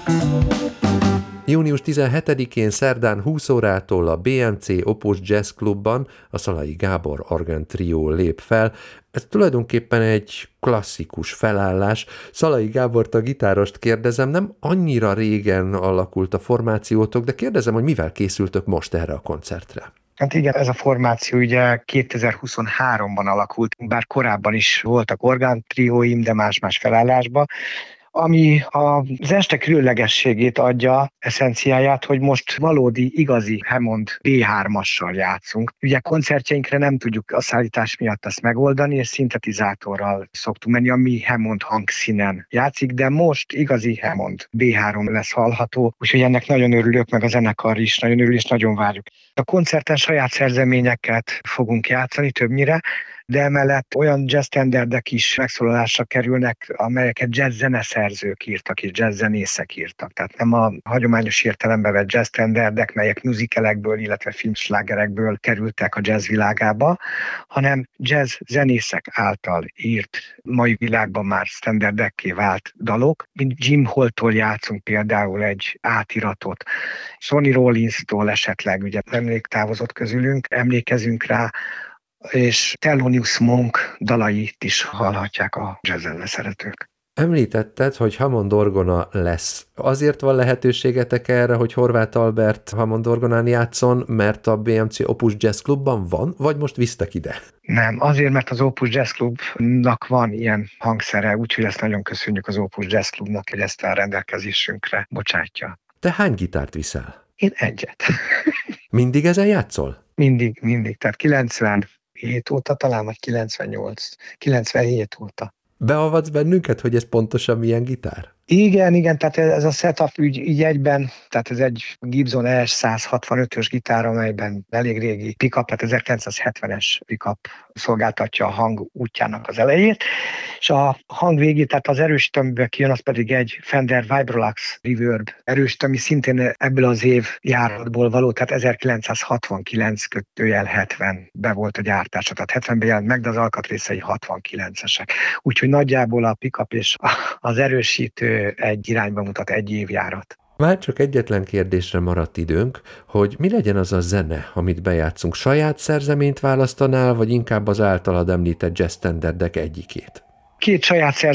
Június 17-én szerdán 20 órától a BMC Opus Jazz Clubban a Szalai Gábor Orgán Trio lép fel. Ez tulajdonképpen egy klasszikus felállás. Szalai Gábort, a gitárost kérdezem, nem annyira régen alakult a formációtok, de kérdezem, hogy mivel készültök most erre a koncertre? Hát igen, ez a formáció ugye 2023-ban alakult, bár korábban is voltak orgántrióim, de más-más felállásban, ami az este különlegességét adja, eszenciáját, hogy most valódi, igazi Hammond B3-assal játszunk. Ugye koncertjeinkre nem tudjuk a szállítás miatt ezt megoldani, és szintetizátorral szoktunk menni, ami Hammond hangszínen játszik, de most igazi Hammond B3 lesz hallható, úgyhogy ennek nagyon örülök, meg a zenekar is nagyon örül, és nagyon várjuk. A koncerten saját szerzeményeket fogunk játszani többnyire, de emellett olyan jazz standardek is megszólalásra kerülnek, amelyeket jazz zeneszerzők írtak és jazz zenészek írtak. Tehát nem a hagyományos értelembe vett jazz standardek, melyek musicalekből, illetve filmslágerekből kerültek a jazz világába, hanem jazz zenészek által írt, mai világban már standardekké vált dalok, mint Jim Hall-tól játszunk például egy átiratot, Sonny Rollins-tól esetleg, ugye nemrég távozott közülünk, emlékezünk rá, és Thelonious Monk dalait is hallhatják a jazz szeretők. Említetted, hogy Hammond orgona lesz. Azért van lehetőségetek erre, hogy Horváth Albert Hammond orgonán játszon, mert a BMC Opus Jazz Clubban van, vagy most visztek ide? Nem, azért, mert az Opus Jazz Clubnak van ilyen hangszere, úgyhogy ezt nagyon köszönjük az Opus Jazz Clubnak, hogy ezt a rendelkezésünkre bocsátja. Te hány gitárt viszel? Én egyet. Mindig ezen játszol? Mindig. Tehát 97 óta, talán vagy 97 óta. Beavatsz bennünket, hogy ez pontosan milyen gitár? Igen, tehát ez a setup így egyben, tehát ez egy Gibson ES-165-ös gitár, amelyben elég régi pickup, tehát 1970-es pickup szolgáltatja a hang útjának az elejét, és a hang végét, tehát az erősítő, amiből kijön, az pedig egy Fender Vibrolax Reverb erősítő, ami szintén ebből az év járatból való, tehát 1969-70-ben volt a gyártása, tehát 70-ben jelent meg, de az alkatrészei 69-esek. Úgyhogy nagyjából a pickup és az erősítő egy irányba mutat, egy évjárat. Már csak egyetlen kérdésre maradt időnk, hogy mi legyen az a zene, amit bejátszunk. Saját szerzeményt választanál, vagy inkább az általad említett jazz standardek egyikét? Két saját